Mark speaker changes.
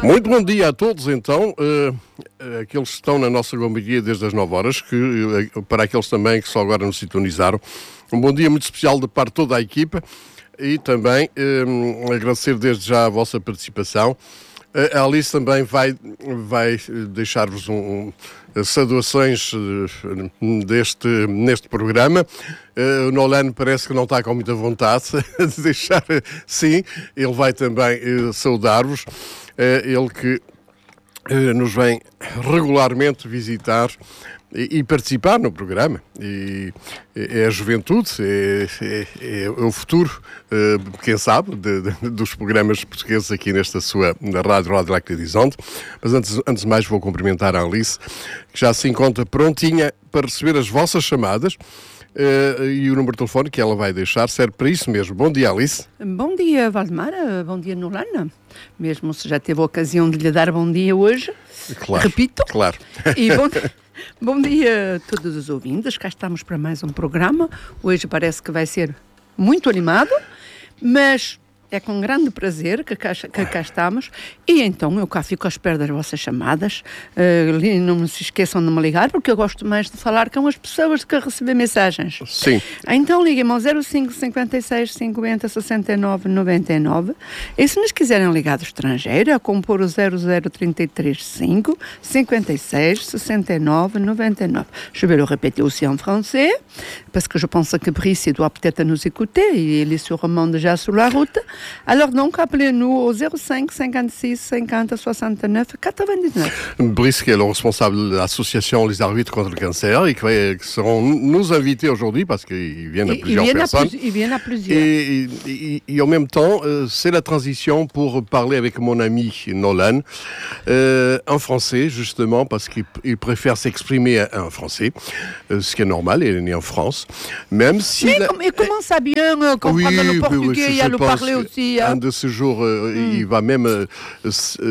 Speaker 1: Muito bom dia a todos, então. Aqueles que estão na nossa companhia desde as 9 horas, para aqueles também que só agora nos sintonizaram. Um bom dia muito especial de parte de toda a equipa e também agradecer desde já a vossa participação. A Alice também vai deixar-vos saudações neste programa. O Nolan parece que não está com muita vontade de deixar. Sim, ele vai também saudar-vos. Ele que nos vem regularmente visitar e participar no programa. E é a juventude, é o futuro, quem sabe, dos programas portugueses aqui na Rádio Lac des Indes. Mas antes de mais vou cumprimentar a Alice, que já se encontra prontinha para receber as vossas chamadas. E o número de telefone que ela vai deixar serve para isso mesmo. Bom dia, Alice.
Speaker 2: Bom dia, Valdemar. Bom dia, Nolana. Mesmo se já teve a ocasião de lhe dar bom dia hoje.
Speaker 1: Claro,
Speaker 2: repito.
Speaker 1: Claro.
Speaker 2: E bom dia a todos os ouvintes. Cá estamos para mais um programa. Hoje parece que vai ser muito animado, mas é com grande prazer que cá estamos. E então eu cá fico à espera das vossas chamadas. Não se esqueçam de me ligar, porque eu gosto mais de falar com as pessoas do que receber mensagens.
Speaker 1: Sim.
Speaker 2: Então liguem-me ao 05 56 50 69 99. E se nos quiserem ligar do estrangeiro, é compor o 00335 56 69 99. Je vais le répéter aussi en français, parce que je pense que Brice doit peut-être nous écouter. Il est sûrement déjà sur la route. Alors donc, appelez-nous au 05 56 50 69 99.
Speaker 1: Brice, qui est le responsable de l'association Les Arbitres contre le Cancer, et qui seront nos invités aujourd'hui, parce qu'ils viennent à plusieurs personnes.
Speaker 2: Ils viennent à plusieurs.
Speaker 1: Et en même temps, c'est la transition pour parler avec mon ami Nolan, en français, justement, parce qu'il préfère s'exprimer en français, ce qui est normal, il est né en France. Même si
Speaker 2: Mais comment ça bien comprendre le portugais et à le parler aussi?
Speaker 1: Un de ces jours, il va même